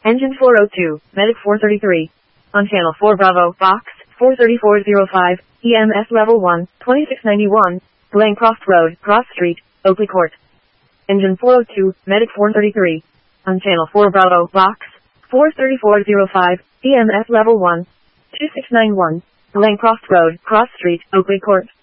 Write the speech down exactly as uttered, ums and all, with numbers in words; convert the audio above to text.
Engine four oh two, Medic four thirty-three. On Channel four Bravo, Box, four thirty-four oh five, E M S Level one, twenty-six ninety-one, Glencroft Road, Cross Street, Oakley Court. Engine four oh two, Medic four thirty-three. On Channel four Bravo, Box, four thirty-four oh five, E M S Level one, two six nine one, Glencroft Road, Cross Street, Oakley Court.